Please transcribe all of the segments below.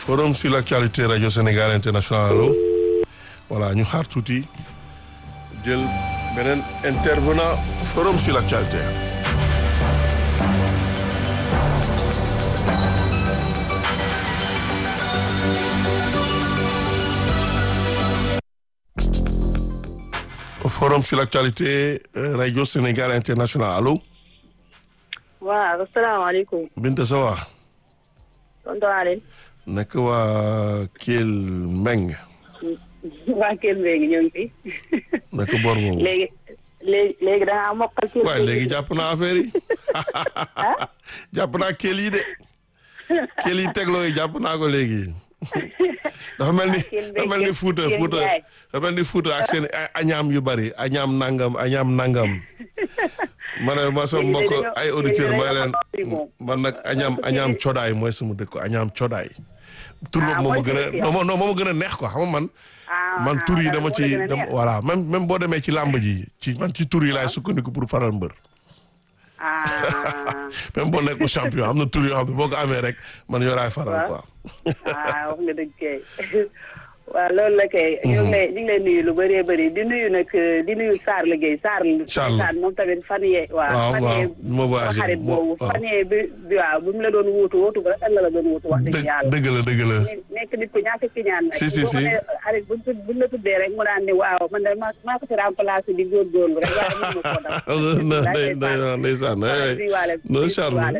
forum sur l'actualité Radio Sénégal International allo voilà ñu xaar tuuti jël beneen intervenant forum sur l'actualité. Forum sur l'actualité Radio Sénégal International allo. waaw asalaamaaleykum. Binta Sawa. tonton Alioune. naka waa Kell Meng. waa Kell Meng ñoo ngi fi. naka bor boobu. léegi da ngaa mokkal Kell. waaye léegi jàpp naa affaire yi. jàpp naa Kell yi de. Kell yi tegloo yi jàpp naa ko léegi. dafa mel ni Fuuta ak seen añaam yu bari añaam nangam ma ne ma sama mbokk ay auditeur ma leen man nag añaam codaay mooy sama dëkk añaam codaay tur boobu moo ma gën a neex quoi xam nga man tur yi dama ci voilà même boo demee ci làmb ji ci tur yi laay sukkandiku pour faral mbër même boo nekkul champion am na tur yoo xam ne boo ko amee rek man yoraay faral quoi wax nga dëgg kay waaw loolu la kay. ñu ngi lay nuyu lu bëree bëri di nuyu Sarr liggéey Sarr moom tamit fan yee. waaw ma xarit boobu fan yee bi waaw bu mu la doon wuutu ba ëllëg la doon wuutu wax dëgg yàlla. dëgg la. nekk nit ku ñàkk ci ñaan nag. si boo ko nee xarit buñ la tuddee rek mu daan ne waaw man de maa ko ci remplacé di góorgóorlu rek waaye mënu ma koo def. ndeysaan non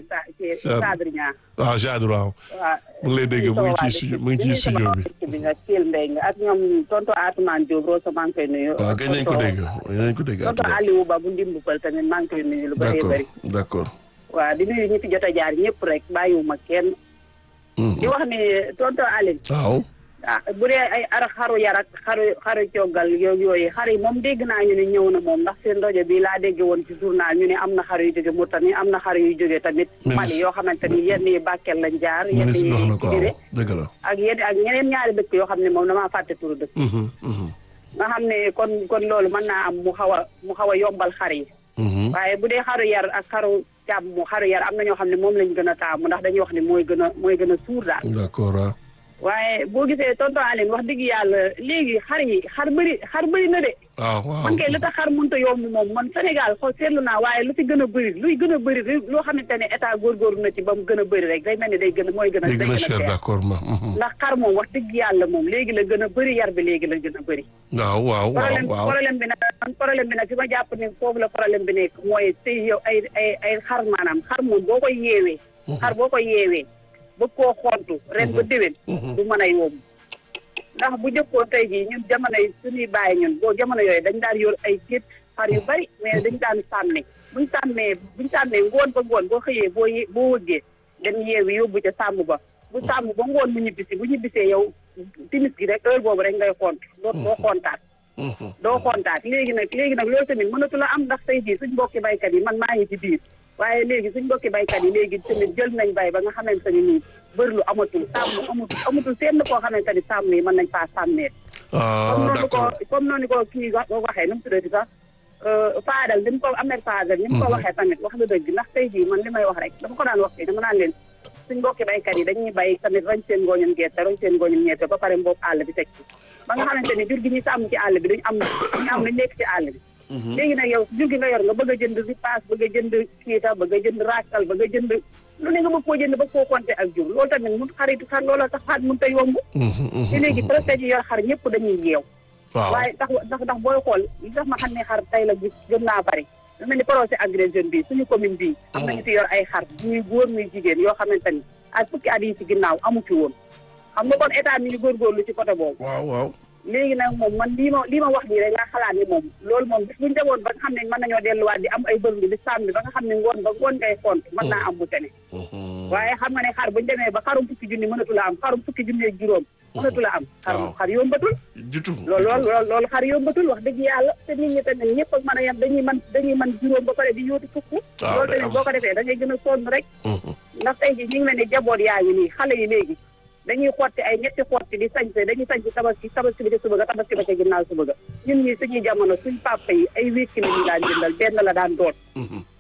Charles waaw Jadou waaw. mu ngi lay dégg mu ngi ci studio bi. ak ñoom tonton Atoumane Diop Rosa maa ngi koy nuyu. waaw gën nañ ko dégg. tonton Aliou Ba bu ndimbu fal tamit maa ngi koy nuyu lu bëree bëri. d'accord. waaw di nuyu ñi fi jot a jaar ñëpp rek bàyyiwuma kenn. di wax ni tonton Aliou. waaw. bu dee ay xaru yar ak xaru coggal yooyu xar yi moom dégg naa ñu ne ñëw na moom ndax seen rajo bi laa dégg woon ci journal ñu ne am na xar yu jóge Mauritanie am na xar yu jóge tamit Mali yoo xamante ni yenn yi Bakel lañ jaar yenn yi Guinée ak ñeneen ñaari dëkk yoo xam ne moom damaa fàtte turu dëkk nga xam ne kon loolu mën naa am mu xaw a yombal xar yi waaye bu dee xaru yar ak xaru càmm xaru yar am na ñoo xam ne moom lañ gën a taamu ndax dañuy wax ne mooy gën a suur daal d'accord waaye boo gisee tonton Aline wax dëgg yàlla léegi xar bëri na de. waaw man kay li tax xar mënut a yomb moom man Sénégal seetlu naa waaye lu ci gën a bëri luy gën a bëri loo xamante ne état góorgóorlu na ci ba mu gën a bëri rek day mel ni day gën a cher d'accord ma. ndax xar moom wax dëgg yàlla moom léegi la gën a bëri yar bi léegi la gën a bëri. waaw. problème bi nag fi ma jàpp ne foofu la problème bi nekk mooy tey yow ay xar maanaam xar moom boo koy yeewee. xar boo koy yeewee. bëgg koo xontu ren ba déwén du mën a yomb ndax bu jëkkoon tey jii ñun jamono yi suñuy bàyyi ñun boo jamono yooyu dañ daan yor ay gétt xar yu bari mais dañ daan sànni buñ sàmmee ngoon ba ngoon boo xëyee boo wëggee dem yeewi yóbbu ca sàmm ba bu sàmm ba ngoon mu ñibbisi bu ñibbisee yow timis gi rek heure boobu rek ngay xont doo xontaat léegi nag loolu tamit mënatu la am ndax tey jii suñ mbokki baykat yi man maa ngi ci biir waaye léegi suñ mbokki baykat yi léegi tamit jël nañ bay ba nga xamante ni nii bërlu amatul sàmm amatul seen koo xamante ni sàmm yi mën nañ faa sàmmee comme noonu ko kii waxee nu mu tuddati sax Fadal ni mu ko Ahmed Fadal ni mu ko waxee tamit wax na dëgg ndax tey jii man li may wax rek dama ko daan wax fii dama naan leen suñ mbokki baykat yi dañuy bay tamit roñ seen ngooñum gerte roñ seen ngooñum ñeete ba pare mboobu àll bi teg ci ba nga xamante ni jur gi ñuy sàmm ci àll bi duñu am lu nekk ci àll bi léegi nag yow jur gi nga yor nga bëgg a jënd ripaas bëgg a jënd kiita bëgg a jënd raakal bëgg a jënd lu ne nga bëgg koo jënd ba koo compter ak jur loolu tamit mun xar loolu tax xaat mun ta yomb te léegi presque ci yor xar ñëpp dañuy yeew waaye ndax booy xool li tax ma xam ne xar tey la gis gën naa bari lu mel ni projet Agri Jeunes bi suñu commune bii am nañu fi yor ay xar muy góor muy jigéen yoo xamante ni ak fukki at yi ci ginnaaw amu ci woon xam nga kon état mi ngi góorgóorlu ci côté boobu waaw léegi nag moom man lii ma wax nii rek laa xalaat ni moom loolu moom bis buñu demoon ba nga xam ne mën nañoo delluwaat di am ay bërndu di sàmm ba nga xam ne ngoon ngay xont mën naa am bu tene waaye xam nga ne xar buñu demee ba xarum fukki junni mënatu la am xarum fukki junni ak juróom mënatu la am xar yombatul loolu xar yombatul wax dëgg yàlla te nit ñi tamit ñëpp ak mën a yem dañuy mën juróom ba pare di yóotu fukk loolu tamit boo ko defee da ngay gën a sonn rek ndax tey ji ñu ngi mel ni jaboot yaa ngi nii xale yi léegi dañuy xotti ay ñetti xotti di sañse dañuy sañse tabaski bi di suba ga tabaski ba ca ginnaaw suba ga ñun ñi suñuy jamono suñ papa yi ay wékki la ñu daan jëndal benn la daan doon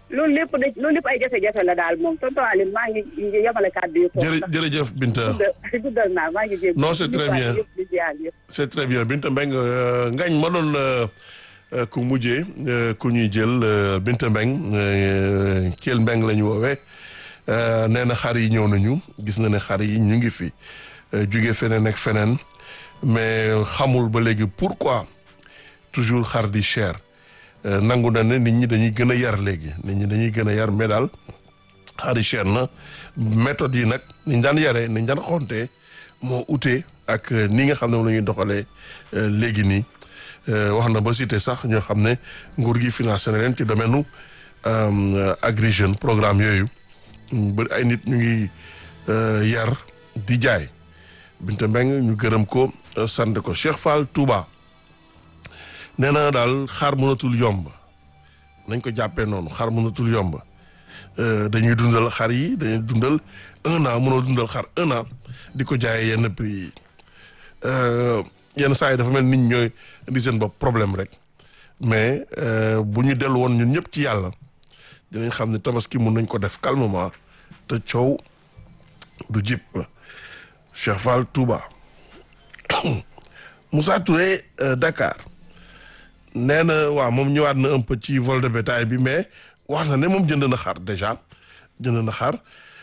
loolu lépp ay jafe-jafe la daal moom tonton Alioune maa ngi yemale kàddu yi. jërëjëf Binta. guddal naa maa ngi jéem. non c'est très bien c'est très bien Binta Mbengue ngañ ma doon ku mujjee ku ñuy jël Binta Mbengue Thiel Mbengue la ñu woowee nee na xar yi ñëw nañu gis na ne xar yi ñu ngi fi jóge feneen ak feneen mais xamul ba léegi pourquoi toujours xar di cher. nangu na ne nit ñi dañuy gën a yar léegi nit ñi dañuy gën a yar mais daal xari cher na méthode yi nag niñ daan yaree niñ daan xontee moo ute ak ni nga xam ne moom la ñuy doxalee léegi nii wax na ba cité sax ñoo xam ne nguur gi financé na leen ci domaine nu Agri Jeunes programme yooyu ba ay nit ñu ngi yar di jaay Binta Mbengue ñu gërëm ko sant ko Cheikh Fall Touba nee na daal xar mënatul yomb nañ ko jàppee noonu xar mënatul yomb dañuy dundal xar yi dañuy dundal 1 an mënoo dundal xar 1 an di ko jaayee yenn prix yi yenn saa yi dafa mel nit ñooy indi seen bopp problème rek mais bu ñu dellu woon ñun ñëpp ci yàlla dinañ xam ne tabaski mun nañ ko def calmement te coow du jib Cheikh Fall Touba Moussa Touré Dakar nee na waaw moom ñëwaat na un peu ci vol de bétail bi mais wax na ne moom jënd na xar déjà jënd na xar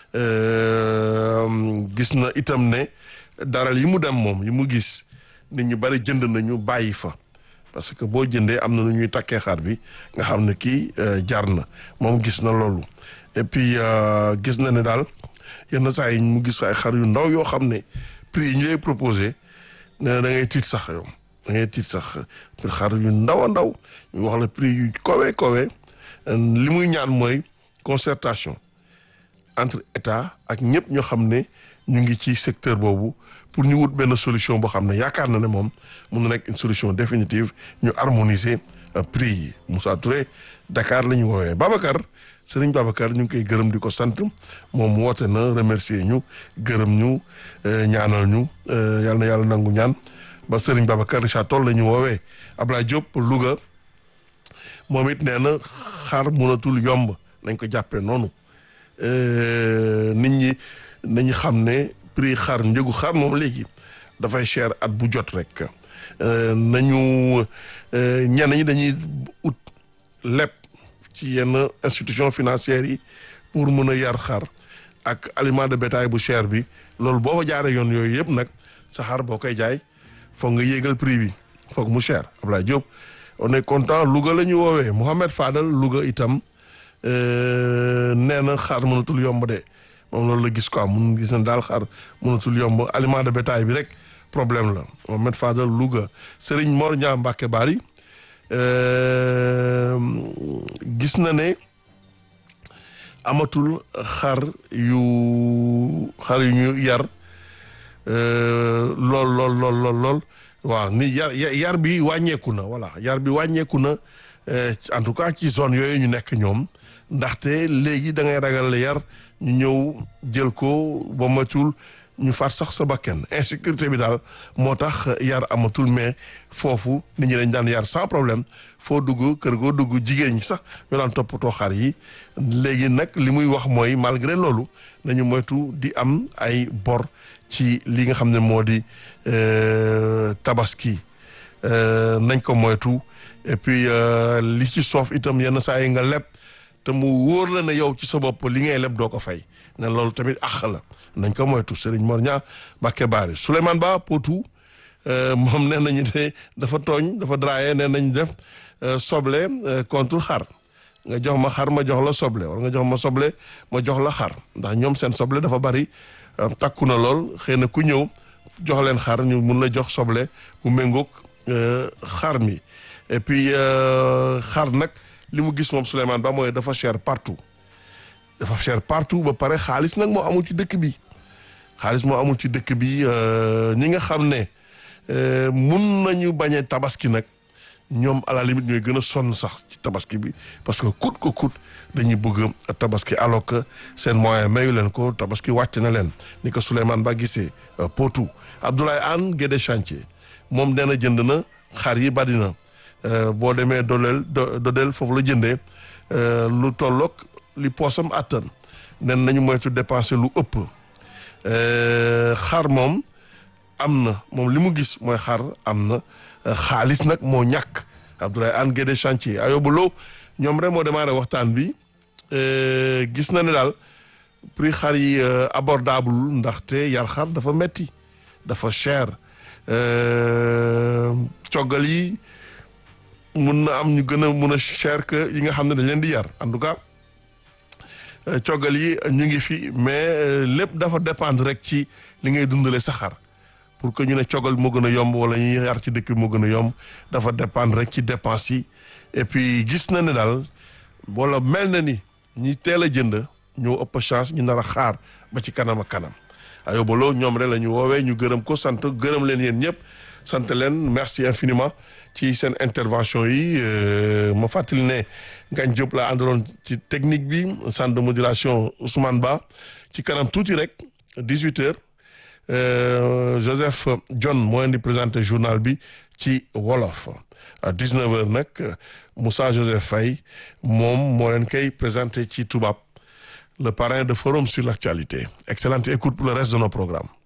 gis na itam ne daral yi mu dem moom yi mu gis nit ñu bari jënd nañu bàyyi fa parce que boo jëndee am na nu ñuy takkee xar bi nga xam ne kii jar na moom gis na loolu et puis gis na ne daal yenn saa yi mu gis ay xar yu ndaw yoo xam ne prix yi ñu lay proposé nee na da ngay tiit sax yow da ngay tiit sax xar yu ndaw a ndaw ñu wax la prix yu kowe li muy ñaan mooy concertation entre état ak ñëpp ñoo xam ne ñu ngi ci secteur boobu pour ñu wut benn solution boo xam ne yaakaar na ne moom mun na nekk une solution définitive ñu harmoniser prix yi Moussa Touré Dakar la ñu woowee Babacar Serigne Babacar ñu ngi koy gërëm di ko sant moom woote na remercier ñu gërëm ñu ñaanal ñu yal na yàlla nangu ñaan ba Serigne Babacar Richard Toll la ñu woowee Ablaye Diop Louga moom it nee na xar mënatul yomb nañ ko jàppee noonu nit ñi nañu xam ne prix xar njëgu xar moom léegi dafay cher at bu jot rek nañu ñenn ñi dañuy ut leb ci yenn institution financières yi pour mun a yar xar ak aliment de bétail bu cher bi loolu boo ko jaaree yoon yooyu yëpp nag sa xar boo koy jaay foog nga yéegal prix bi foog mu cher Ablaye Diop on est content Louga la ñu woowee Mouhamed Fadal Louga itam nee na xar mënatul yomb de moom loolu la gis quoi mun gis na daal xar mënatul yomb aliment de bétail bi rek problème la Mouhamed Fadal Louga Serigne Mor Niang Mbacké Bari gis na ne amatul xar yu ñu yar lool waaw ni yar bi wàññeeku na voilà yar bi wàññeeku na en tout cas ci zone yooyu ñu nekk ñoom ndaxte léegi da ngay ragal yar ñu ñëw jël ko ba matul ñu faat sax sa bakken insécurité bi daal moo tax yar amatul mais foofu nit ñi dañ daan yar sans problème foo dugg kër goo dugg jigéen ñi sax ñu daan toppatoo xar yi léegi nag li muy wax mooy malgré loolu nañu moytu di am ay bor ci li nga xam ne moo di tabaski nañ ko moytu et puis li ci soof itam yenn saa yi nga leb te mu wóor la ne yow ci sa bopp li ngay leb doo ko fay ne loolu tamit àq la nañ ko moytu Serigne Mor Niang Mbacké Bari Souleymane Ba Potou moom nee nañu ne dafa tooñ dafa draayé nee nañ def soble contre xar nga jox ma xar ma jox la soble wala nga jox ma soble ma jox la xar ndax ñoom seen soble dafa bari takku na lool xëy na ku ñëw jox leen xar ñu mun la jox soble bu méngoog xar mi et puis xar nag li mu gis moom Souleymane Ba mooy dafa cher partout ba pare xaalis nag moo amul ci dëkk bi ñi nga xam ne mun nañu bañ a tabaski nag ñoom à la limite ñooy gën a sonn sax ci tabaski bi parce que coûte que coûte dañuy bëgg tabaski alors que seen moyen mayu leen ko tabaski wàcc na leen ni ko Souleymane Ba gisee Potou Abdoulaye Anne Guédé Chantier moom nee na jënd na xar yi bari na boo demee dodel foofu la jëndee lu tolloog li poosam attan nen nañu moytu dépenser lu ëpp xar moom am na moom li mu gis mooy xar am na xaalis nag moo ñàkk Abdoulaye Anne Guédé chantier Ayoba Lo ñoom rek moo démarré waxtaan bi gis na ne daal prix xar yi abordable ndaxte yar xar dafa metti dafa cher coggal yi mun na am ñu gën a mun a cher que yi nga xam ne dañ leen di yar en tout cas coggal yi ñu ngi fi mais lépp dafa dépendre rek ci li ngay dundale sa xar pour que ñu ne coggal moo gën a yomb wala ñuy yar ci dëkk moo gën a yomb dafa dépendre rek ci dépense yi et puis gis na ne daal wala mel na ni ñi teel a jënd ñoo ëpp chance ñu nar a xaar ba ci kanam ak kanam Ayoba Lo ñoom rek la ñu woowee ñu gërëm ko sant gërëm leen yéen ñëpp sant leen merci infiniment ci seen intervention yi ma fàttali ne Ngagne Diop laa àndaloon ci technique bi centre de modulation Ousmane Ba ci kanam tuuti rek 18h Joseph John moo leen di présenté journal bi ci wolof à 19h nag Moussa Joseph Faye moom moo leen koy présenté ci tubaab le parrain de Forum sur l'actualité. Excellente écoute pour le reste de nos programmes.